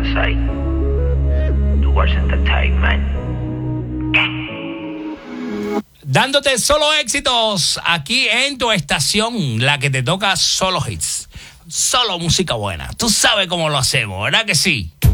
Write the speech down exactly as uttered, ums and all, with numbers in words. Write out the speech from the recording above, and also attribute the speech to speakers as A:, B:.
A: say. Towards entertainment.
B: Dándote solo éxitos aquí en tu estación, la que te toca solo hits. Solo música buena. Tú sabes cómo lo hacemos, ¿verdad que sí?